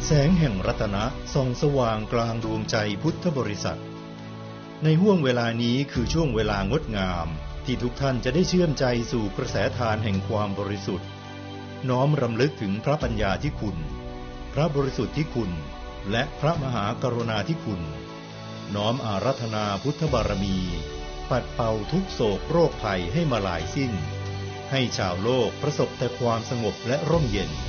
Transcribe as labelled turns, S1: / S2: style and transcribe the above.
S1: แสงแห่งรัตนะส่องสว่างกลางดวงใจพุทธบริษัทในห้วงเวลานี้คือช่วงเวลางดงามที่ทุกท่านจะได้เชื่อมใจสู่กระแสทานแห่งความบริสุทธิ์น้อมรำลึกถึงพระปัญญาธิคุณพระบริสุทธิ์ที่คุณและพระมหากรุณาธิคุณน้อมอาราธนาพุทธบารมีปัดเป่าทุกโศกโรคภัยให้มาลายสิ้นให้ชาวโลกประสบแต่ความสงบและร่มเย็น